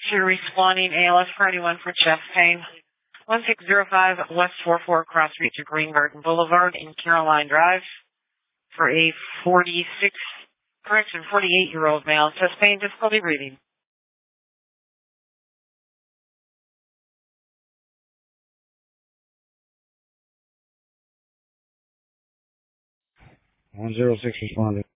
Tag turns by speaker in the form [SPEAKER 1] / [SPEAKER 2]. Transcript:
[SPEAKER 1] You're responding ALS for anyone for chest pain. 1605 West 44 Cross Street to Green Garden Boulevard in Caroline Drive for a 48-year-old male. Chest pain, difficulty breathing.
[SPEAKER 2] 106 responded.